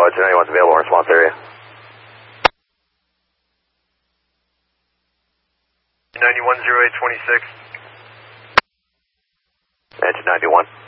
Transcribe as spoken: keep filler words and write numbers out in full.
uh, two ninety-one's available in response area. ninety-one, zero eight, twenty-six. Engine ninety-one.